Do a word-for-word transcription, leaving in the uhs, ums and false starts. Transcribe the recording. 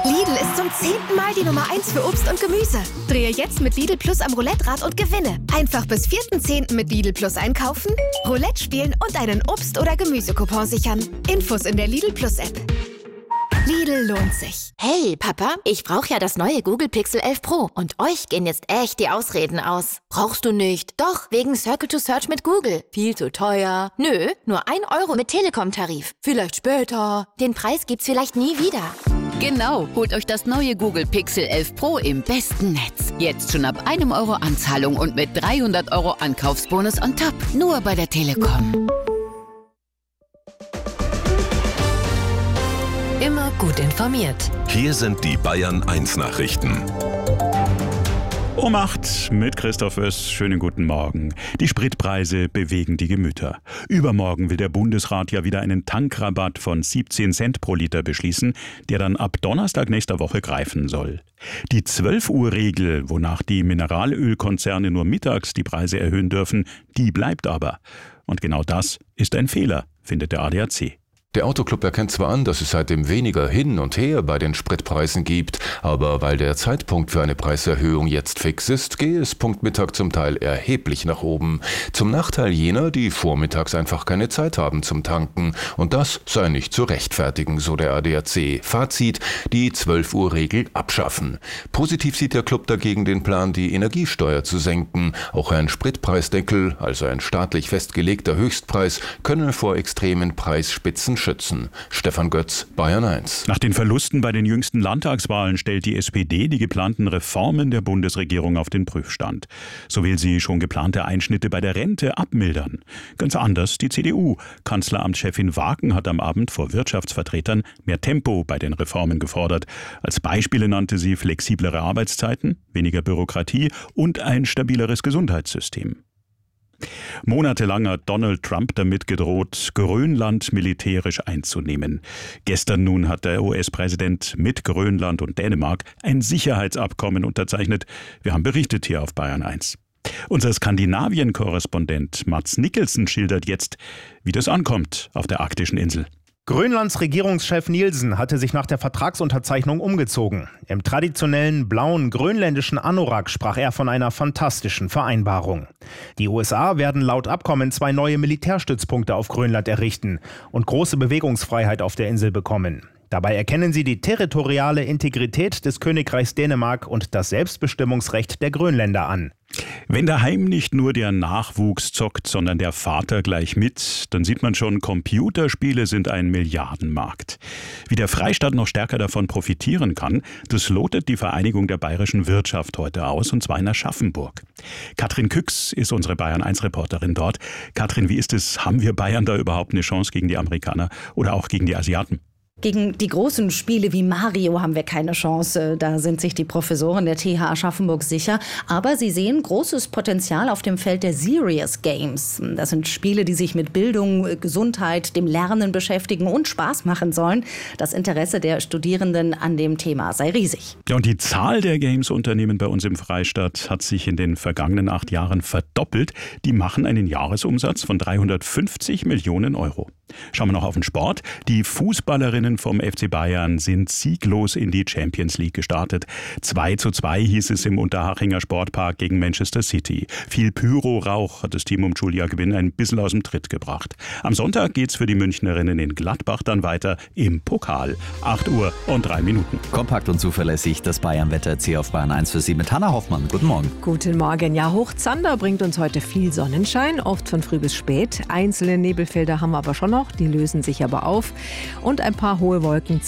Lidl ist zum zehnten Mal die Nummer eins für Obst und Gemüse. Drehe jetzt mit Lidl Plus am Roulette-Rad und gewinne. Einfach bis vierten zehnten mit Lidl Plus einkaufen, Roulette spielen und einen Obst- oder Gemüsecoupon sichern. Infos in der Lidl Plus App. Lidl lohnt sich. Hey, Papa, ich brauche ja das neue Google Pixel elf Pro. Und euch gehen jetzt echt die Ausreden aus. Brauchst du nicht? Doch, wegen Circle to Search mit Google. Viel zu teuer. Nö, nur ein Euro mit Telekom-Tarif. Vielleicht später. Den Preis gibt's vielleicht nie wieder. Genau, holt euch das neue Google Pixel elf Pro im besten Netz. Jetzt schon ab einem Euro Anzahlung und mit dreihundert Euro Ankaufsbonus on top. Nur bei der Telekom. Immer gut informiert. Hier sind die Bayern eins Nachrichten. Um acht mit Christoph Oess. Schönen guten Morgen. Die Spritpreise bewegen die Gemüter. Übermorgen will der Bundesrat ja wieder einen Tankrabatt von siebzehn Cent pro Liter beschließen, der dann ab Donnerstag nächster Woche greifen soll. Die zwölf Uhr Regel, wonach die Mineralölkonzerne nur mittags die Preise erhöhen dürfen, die bleibt aber. Und genau das ist ein Fehler, findet der A D A C. Der Autoclub erkennt zwar an, dass es seitdem weniger hin und her bei den Spritpreisen gibt, aber weil der Zeitpunkt für eine Preiserhöhung jetzt fix ist, gehe es Punkt Mittag zum Teil erheblich nach oben. Zum Nachteil jener, die vormittags einfach keine Zeit haben zum Tanken. Und das sei nicht zu rechtfertigen, so der A D A C. Fazit, die zwölf Uhr Regel abschaffen. Positiv sieht der Club dagegen den Plan, die Energiesteuer zu senken. Auch ein Spritpreisdeckel, also ein staatlich festgelegter Höchstpreis, könne vor extremen Preisspitzen schützen. Stefan Götz, Bayern eins. Nach den Verlusten bei den jüngsten Landtagswahlen stellt die S P D die geplanten Reformen der Bundesregierung auf den Prüfstand. So will sie schon geplante Einschnitte bei der Rente abmildern. Ganz anders die C D U. Kanzleramtschefin Wagen hat am Abend vor Wirtschaftsvertretern mehr Tempo bei den Reformen gefordert. Als Beispiele nannte sie flexiblere Arbeitszeiten, weniger Bürokratie und ein stabileres Gesundheitssystem. Monatelang hat Donald Trump damit gedroht, Grönland militärisch einzunehmen. Gestern nun hat der U S-Präsident mit Grönland und Dänemark ein Sicherheitsabkommen unterzeichnet. Wir haben berichtet hier auf Bayern eins. Unser Skandinavien-Korrespondent Mats Nicholson schildert jetzt, wie das ankommt auf der arktischen Insel. Grönlands Regierungschef Nielsen hatte sich nach der Vertragsunterzeichnung umgezogen. Im traditionellen blauen grönländischen Anorak sprach er von einer fantastischen Vereinbarung. Die U S A werden laut Abkommen zwei neue Militärstützpunkte auf Grönland errichten und große Bewegungsfreiheit auf der Insel bekommen. Dabei erkennen sie die territoriale Integrität des Königreichs Dänemark und das Selbstbestimmungsrecht der Grönländer an. Wenn daheim nicht nur der Nachwuchs zockt, sondern der Vater gleich mit, dann sieht man schon, Computerspiele sind ein Milliardenmarkt. Wie der Freistaat noch stärker davon profitieren kann, das lotet die Vereinigung der bayerischen Wirtschaft heute aus, und zwar in Aschaffenburg. Katrin Küchs ist unsere Bayern eins Reporterin dort. Katrin, wie ist es? Haben wir Bayern da überhaupt eine Chance gegen die Amerikaner oder auch gegen die Asiaten? Gegen die großen Spiele wie Mario haben wir keine Chance. Da sind sich die Professoren der T H Aschaffenburg sicher. Aber sie sehen großes Potenzial auf dem Feld der Serious Games. Das sind Spiele, die sich mit Bildung, Gesundheit, dem Lernen beschäftigen und Spaß machen sollen. Das Interesse der Studierenden an dem Thema sei riesig. Ja, und die Zahl der Games-Unternehmen bei uns im Freistaat hat sich in den vergangenen acht Jahren verdoppelt. Die machen einen Jahresumsatz von dreihundertfünfzig Millionen Euro. Schauen wir noch auf den Sport. Die Fußballerinnen vom F C Bayern sind sieglos in die Champions League gestartet. zwei zu zwei hieß es im Unterhachinger Sportpark gegen Manchester City. Viel Pyro-Rauch hat das Team um Julia Gwynn ein bisschen aus dem Tritt gebracht. Am Sonntag geht's für die Münchnerinnen in Gladbach dann weiter im Pokal. acht Uhr und drei Minuten. Kompakt und zuverlässig das Bayern-Wetter jetzt hier auf Bayern eins für Sie mit Hanna Hoffmann. Guten Morgen. Guten Morgen. Ja, Hochzander bringt uns heute viel Sonnenschein, oft von früh bis spät. Einzelne Nebelfelder haben wir aber schon noch, die lösen sich aber auf. Und ein paar hohe Wolken ziehen